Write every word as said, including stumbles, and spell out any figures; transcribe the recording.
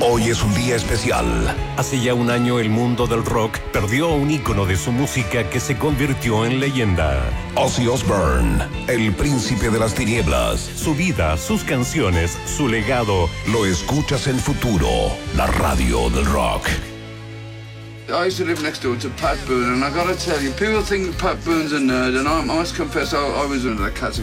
Hoy es un día especial. Hace ya un año el mundo del rock perdió a un ícono de su música que se convirtió en leyenda. Ozzy Osbourne, el príncipe de las tinieblas. Su vida, sus canciones, su legado. Lo escuchas en Futuro, la radio del rock. I used to live next door to Pat Boone, and I gotta tell you, people think Pat Boone's a nerd, and I must confess I, I was under that category.